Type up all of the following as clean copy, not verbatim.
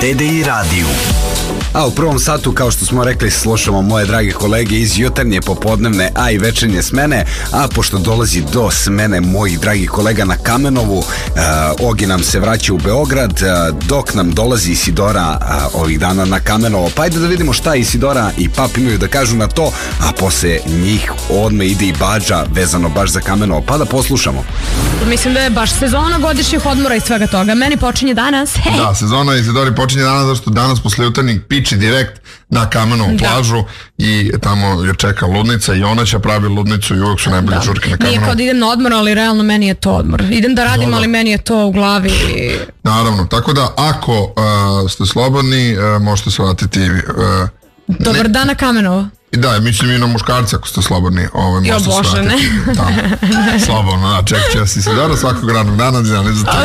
TDI radiju. A u prvom satu, kao što smo rekli, slušamo moje drage kolege iz jutarnje, popodnevne, a i večernje smene. A pošto dolazi do smene mojih dragih kolega na Kamenovu, Ogi nam se vraća u Beograd, dok nam dolazi Isidora ovih dana na Kamenovo. Pa ajde da vidimo šta Isidora i Pap imaju da kažu na to, a posle njih odmah ide i Bađa vezano baš za Kamenovo. Pa da poslušamo. Mislim da je baš sezona godišnjih odmora i svega toga. Meni počinje danas. Da, sezona Isidori počinje danas, zašto danas posle jutarnjeg piči direkt na Kamenovu plažu i tamo je čeka ludnica i ona će pravi ludnicu i uvek su najbolje žurke na Kamenovu. Nije kao da idem na odmor, ali realno meni je to odmor. Idem da radim, ali meni je to u glavi. Naravno, tako da ako ste slobodni, možete se vratiti... Dobar dan na Kamenovo. Da, mislim i na muškarci ako ste slobodni. Jo Bože, ne. Slobodno, da, čekat će vas Isidora svakog radnog dana, ali za to.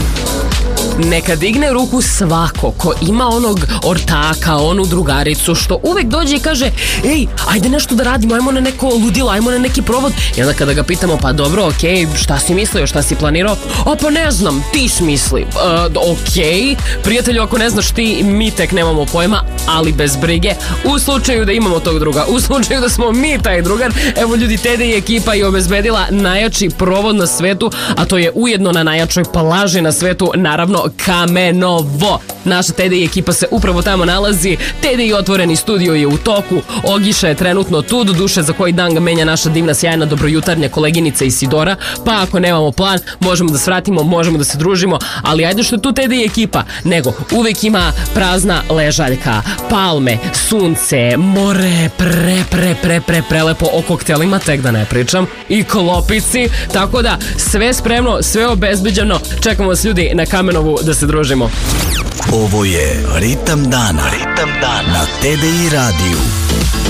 Neka digne ruku svako ko ima onog ortaka, onu drugaricu što uvek dođe i kaže: ej, ajde nešto da radimo, ajmo na neko ludilo, ajmo na neki provod. I onda kada ga pitamo: pa dobro, okej, šta si mislio, šta si planirao? O, pa ne znam, ti smisli. Okej, prijatelju, ako ne znaš ti, mi tek nemamo pojma, ali bez brige. U slučaju da imamo tog druga, u slučaju da smo mi taj drugar, evo ljudi, TDI ekipa je obezbedila najjači provod na svetu, a to je ujedno na najjačoj plaži na svetu, naravno Kamenovo. Naša TDI ekipa se upravo tamo nalazi. TDI otvoreni studio je u toku. Ogiša je trenutno tu, do duše za koji dan ga menja naša divna, sjajna, dobrojutarnja koleginica Isidora. Pa ako nemamo plan, možemo da svratimo, možemo da se družimo, ali ajde što je tu TDI ekipa, nego uvek ima prazna ležaljka, palme, sunce, more, prelepo, o koktelima tek da ne pričam, i klopici, tako da sve spremno, sve obezbeđeno. Čekamo vas ljudi na Kamenovu da se družimo. Ovo je Ritam dana na TDI radiju.